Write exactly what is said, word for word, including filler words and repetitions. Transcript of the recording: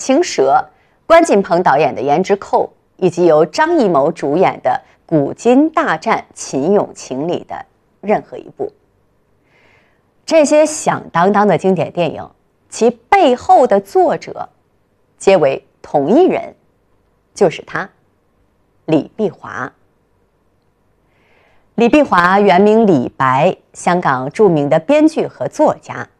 青蛇》，关锦鹏导演的《胭脂扣》，以及由张艺谋主演的《古今大战秦俑情》里的任何一部。这些响当当的经典电影，其背后的作者皆为同一人，就是他，李碧华。李碧华原名李白，香港著名的编剧和作家，